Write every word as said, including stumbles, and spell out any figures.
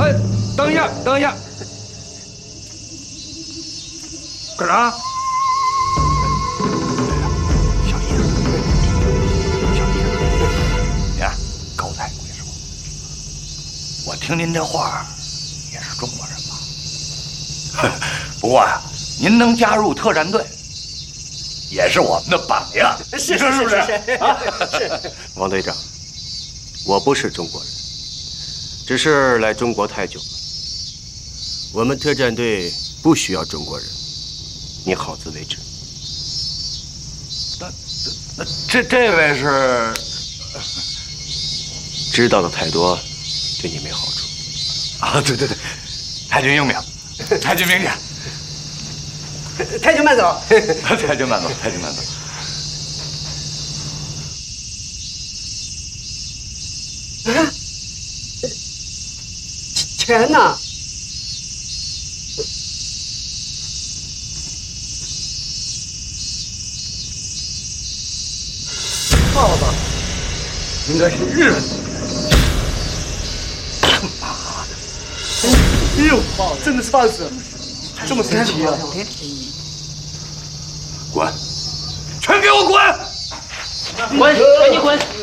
哎，等一下，等一下，干啥？ 小叶，小叶，你看，刚才我跟你说，我听您这话，也是中国人吧？不过呀，您能加入特战队，也是我们的榜样。 是， 你说是不是？ 啊，是。 王队长，我不是中国人，只是来中国太久了。我们特战队不需要中国人，你好自为之。 那那这这位是知道的太多，对你没好处。 啊，对对对，太君英明，太君明鉴。 太君慢走， 太君慢走，太君慢走。 啊，钱呢？耗子， 应该是日本。 他妈的！哎呦，真的是贩子，这么神奇啊！ 滚！全给我滚！ 滚！赶紧滚！